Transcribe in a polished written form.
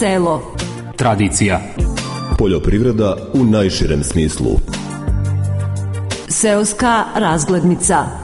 selo. Tradicija. Poljoprivreda u najširem smislu. Seoska razglednica.